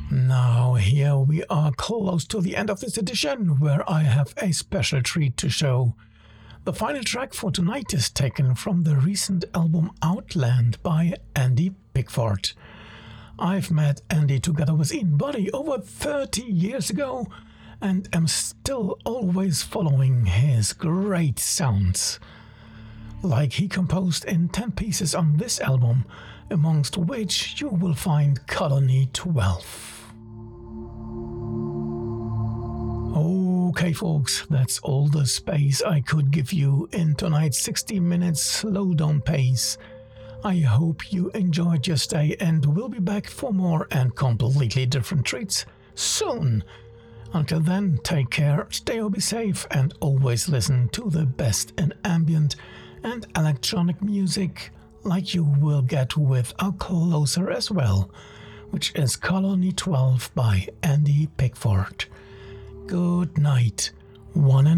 Now, here we are close to the end of this edition, where I have a special treat to show. The final track for tonight is taken from the recent album Outland by Andy Pickford. I've met Andy together with Ian Buddy over 30 years ago and am still always following his great sounds. Like he composed in 10 pieces on this album, amongst which you will find Colony 12. Okay, folks, that's all the space I could give you in tonight's 60 minutes slow down pace. I hope you enjoyed your stay and will be back for more and completely different treats soon. Until then, take care, stay or be safe, and always listen to the best in ambient and electronic music, like you will get with our closer as well, which is Colony 12 by Andy Pickford. Good night, one and